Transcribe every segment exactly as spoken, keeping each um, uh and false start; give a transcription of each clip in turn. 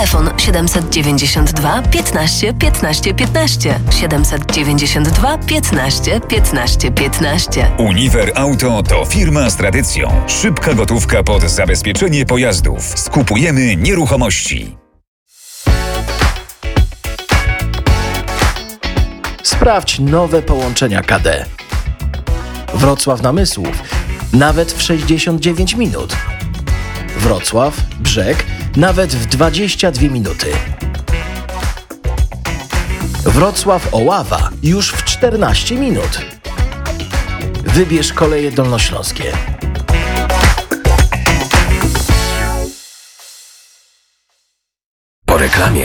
Telefon siedemset dziewięćdziesiąt dwa piętnaście piętnaście piętnaście. siedemset dziewięćdziesiąt dwa piętnaście piętnaście piętnaście. Uniwer Auto to firma z tradycją. Szybka gotówka pod zabezpieczenie pojazdów. Skupujemy nieruchomości. Sprawdź nowe połączenia K D. Wrocław-Namysłów nawet w sześćdziesiąt dziewięć minut. Wrocław-Brzeg nawet w dwadzieścia dwie minuty. Wrocław-Oława już w czternaście minut. Wybierz Koleje Dolnośląskie. Po reklamie.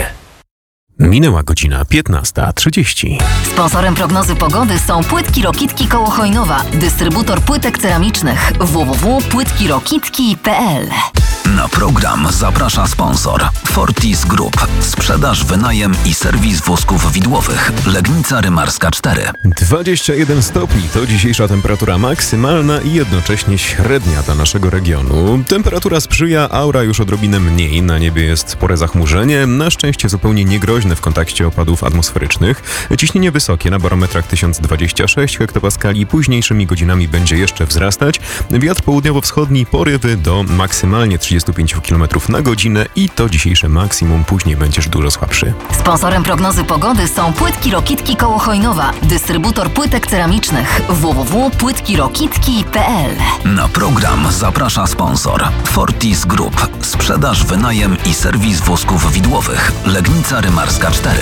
Minęła godzina piętnasta trzydzieści. Sponsorem prognozy pogody są Płytki Rokitki koło Chojnowa, dystrybutor płytek ceramicznych w w w kropka płytki rokitki kropka p l. Na program zaprasza sponsor Fortis Group. Sprzedaż, wynajem i serwis wózków widłowych. Legnica Rymarska cztery. dwadzieścia jeden stopni to dzisiejsza temperatura maksymalna i jednocześnie średnia dla naszego regionu. Temperatura sprzyja, aura już odrobinę mniej. Na niebie jest spore zachmurzenie. Na szczęście zupełnie niegroźne w kontakcie opadów atmosferycznych. Ciśnienie wysokie na barometrach tysiąc dwadzieścia sześć hektopaskali. Późniejszymi godzinami będzie jeszcze wzrastać. Wiatr południowo-wschodni, porywy do maksymalnie trzydzieści pięć kilometrów na godzinę i to dzisiejsze maksimum, później będziesz dużo słabszy. Sponsorem prognozy pogody są Płytki Rokitki koło Chojnowa, dystrybutor płytek ceramicznych w w w kropka płytki rokitki kropka p l. Na program zaprasza sponsor Fortis Group. Sprzedaż, wynajem i serwis wózków widłowych. Legnica Rymarska cztery.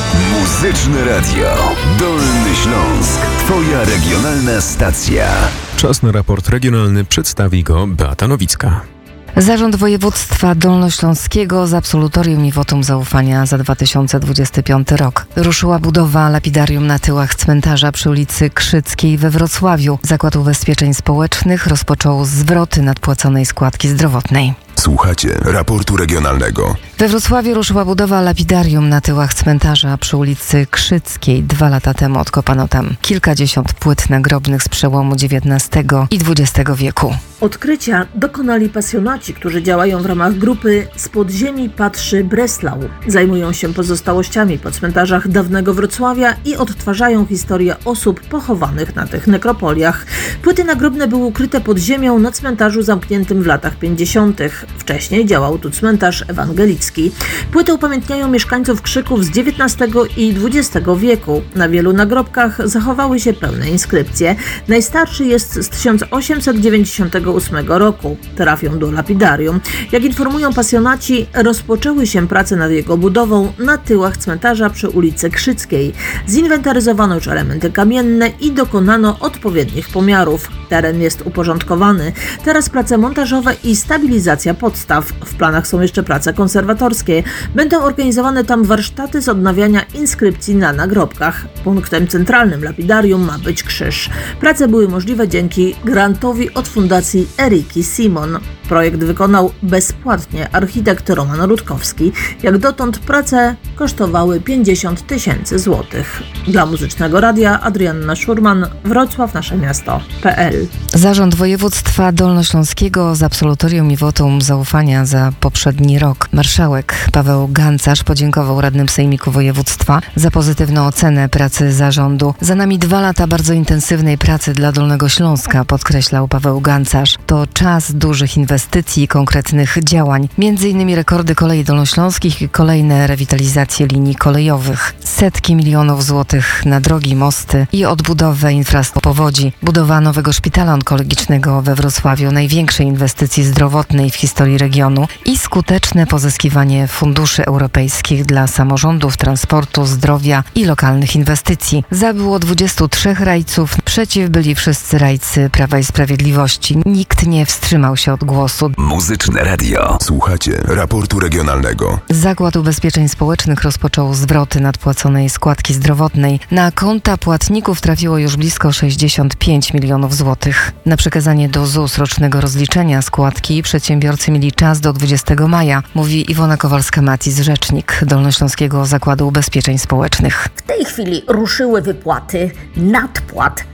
Muzyczne Radio Dolny Śląsk. Twoja regionalna stacja. Czas na raport regionalny, przedstawi go Beata Nowicka. Zarząd Województwa Dolnośląskiego z absolutorium i wotum zaufania za dwa tysiące dwudziesty piąty rok. Ruszyła budowa lapidarium na tyłach cmentarza przy ulicy Krzyckiej we Wrocławiu. Zakład Ubezpieczeń Społecznych rozpoczął zwroty nadpłaconej składki zdrowotnej. Słuchacie raportu regionalnego. We Wrocławiu ruszyła budowa lapidarium na tyłach cmentarza przy ulicy Krzyckiej. Dwa lata temu odkopano tam kilkadziesiąt płyt nagrobnych z przełomu dziewiętnastego i dwudziestego wieku. Odkrycia dokonali pasjonaci, którzy działają w ramach grupy Z podziemi patrzy Breslau. Zajmują się pozostałościami po cmentarzach dawnego Wrocławia i odtwarzają historię osób pochowanych na tych nekropoliach. Płyty nagrobne były ukryte pod ziemią na cmentarzu zamkniętym w latach pięćdziesiątych. Wcześniej działał tu cmentarz ewangelicki. Płyty upamiętniają mieszkańców Krzyków z dziewiętnastego i dwudziestego wieku. Na wielu nagrobkach zachowały się pełne inskrypcje. Najstarszy jest z tysiąc osiemset dziewięćdziesiątego ósmego roku. Trafią do lapidarium. Jak informują pasjonaci, rozpoczęły się prace nad jego budową na tyłach cmentarza przy ulicy Krzyckiej. Zinwentaryzowano już elementy kamienne i dokonano odpowiednich pomiarów. Teren jest uporządkowany. Teraz prace montażowe i stabilizacja podstaw. W planach są jeszcze prace konserwatorskie. Będą organizowane tam warsztaty z odnawiania inskrypcji na nagrobkach. Punktem centralnym lapidarium ma być krzyż. Prace były możliwe dzięki grantowi od Fundacji Eriki Simon. Projekt wykonał bezpłatnie architekt Roman Rutkowski. Jak dotąd prace kosztowały pięćdziesiąt tysięcy złotych. Dla Muzycznego Radia Adrianna Szurman, Wrocław, nasze miasto kropka p l. Zarząd Województwa Dolnośląskiego z absolutorium i wotum zaufania za poprzedni rok. Marszałek Paweł Gancarz podziękował radnym Sejmiku Województwa za pozytywną ocenę pracy zarządu. Za nami dwa lata bardzo intensywnej pracy dla Dolnego Śląska, podkreślał Paweł Gancarz. To czas dużych inwestycji i konkretnych działań. Między innymi rekordy kolei dolnośląskich i kolejne rewitalizacje linii kolejowych. Setki milionów złotych na drogi, mosty i odbudowę infrastruktury powodzi. Budowa nowego szpitala onkologicznego we Wrocławiu, największej inwestycji zdrowotnej w historii regionu i skuteczne pozyskiwanie funduszy europejskich dla samorządów, transportu, zdrowia i lokalnych inwestycji. Za było dwudziestu trzech rajców, przeciw byli wszyscy rajcy Prawa i Sprawiedliwości. Nikt nie wstrzymał się od głosu. Muzyczne Radio. Słuchacie raportu regionalnego. Zakład Ubezpieczeń Społecznych rozpoczął zwroty nadpłaconej składki zdrowotnej. Na konta płatników trafiło już blisko sześćdziesiąt pięć milionów złotych. Na przekazanie do Z U S rocznego rozliczenia składki przedsiębiorcy mieli czas do dwudziestego maja, mówi Iwona Kowalska-Matis, rzecznik Dolnośląskiego Zakładu Ubezpieczeń Społecznych. W tej chwili ruszyły wypłaty nadpłat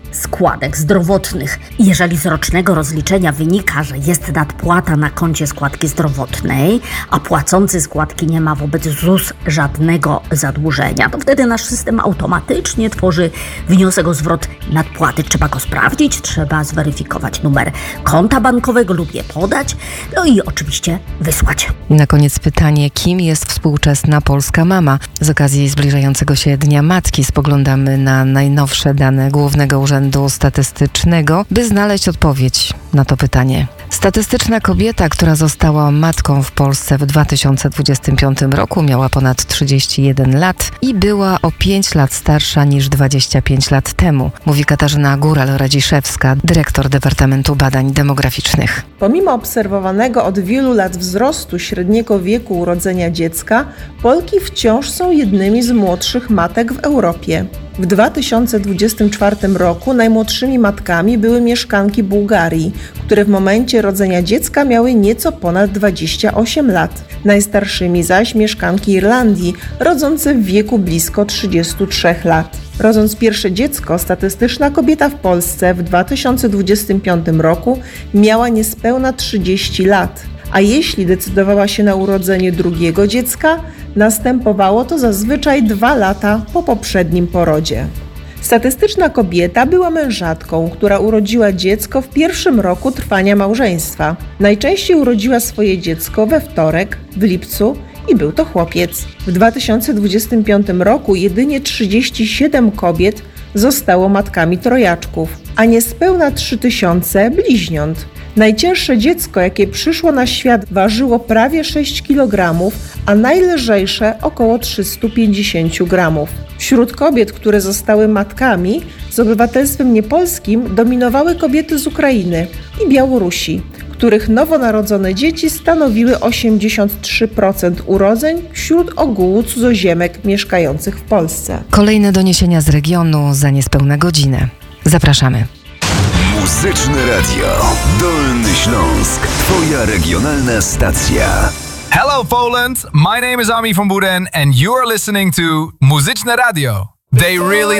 składek zdrowotnych. Jeżeli z rocznego rozliczenia wynika, że jest nadpłata na koncie składki zdrowotnej, a płacący składki nie ma wobec Z U S żadnego zadłużenia, to wtedy nasz system automatycznie tworzy wniosek o zwrot nadpłaty. Trzeba go sprawdzić, trzeba zweryfikować numer konta bankowego lub je podać, no i oczywiście wysłać. Na koniec pytanie, kim jest współczesna polska mama? Z okazji zbliżającego się Dnia Matki spoglądamy na najnowsze dane Głównego Urzędu Statystycznego, by znaleźć odpowiedź na to pytanie. Statystyczna kobieta, która została matką w Polsce w dwa tysiące dwudziestym piątym roku, miała ponad trzydzieści jeden lat i była o pięć lat starsza niż dwadzieścia pięć lat temu, mówi Katarzyna Góral-Radziszewska, dyrektor Departamentu Badań Demograficznych. Pomimo obserwowanego od wielu lat wzrostu średniego wieku urodzenia dziecka, Polki wciąż są jednymi z młodszych matek w Europie. W dwa tysiące dwudziestym czwartym roku najmłodszymi matkami były mieszkanki Bułgarii, które w momencie rodzenia dziecka miały nieco ponad dwadzieścia osiem lat. Najstarszymi zaś mieszkanki Irlandii, rodzące w wieku blisko trzydziestu trzech lat. Rodząc pierwsze dziecko, statystyczna kobieta w Polsce w dwa tysiące dwudziestym piątym roku miała niespełna trzydzieści lat. A jeśli decydowała się na urodzenie drugiego dziecka, następowało to zazwyczaj dwa lata po poprzednim porodzie. Statystyczna kobieta była mężatką, która urodziła dziecko w pierwszym roku trwania małżeństwa. Najczęściej urodziła swoje dziecko we wtorek, w lipcu i był to chłopiec. W dwa tysiące dwudziestym piątym roku jedynie trzydzieści siedem kobiet zostało matkami trojaczków, a niespełna trzy tysiące bliźniąt. Najcięższe dziecko, jakie przyszło na świat, ważyło prawie sześć kilogramów, a najlżejsze około trzysta pięćdziesiąt gramów. Wśród kobiet, które zostały matkami z obywatelstwem niepolskim, dominowały kobiety z Ukrainy i Białorusi, których nowonarodzone dzieci stanowiły osiemdziesiąt trzy procent urodzeń wśród ogółu cudzoziemek mieszkających w Polsce. Kolejne doniesienia z regionu za niespełna godzinę. Zapraszamy. Muzyczne Radio. Dolny Śląsk. Twoja regionalna stacja. Hello Poland, my name is Ami van Buren and you are listening to Muzyczne Radio. They really